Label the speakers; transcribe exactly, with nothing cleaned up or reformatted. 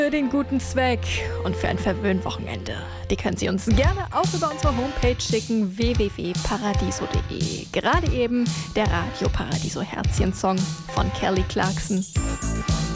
Speaker 1: Für den guten Zweck und für ein Verwöhnwochenende. Die können Sie uns gerne auch über unsere Homepage schicken, w w w punkt paradiso punkt d e. Gerade eben der Radio Paradiso Herzchen-Song von Kelly Clarkson.